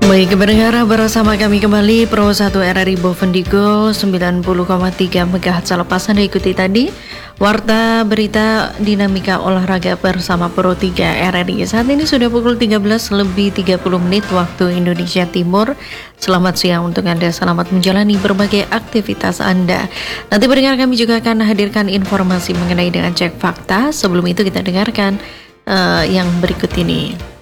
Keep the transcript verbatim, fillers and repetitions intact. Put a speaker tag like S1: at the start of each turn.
S1: Baik, pendengar, bersama kami kembali Pro satu R R I Bovendigul sembilan puluh koma tiga MHz. Selepas Anda ikuti tadi Warta Berita Dinamika Olahraga bersama Pro tiga R R I. Saat ini sudah pukul tiga belas lebih tiga puluh menit waktu Indonesia Timur. Selamat siang untuk Anda, selamat menjalani berbagai aktivitas Anda. Nanti pendengar, kami juga akan hadirkan informasi mengenai dengan cek fakta. Sebelum itu kita dengarkan uh, yang berikut ini.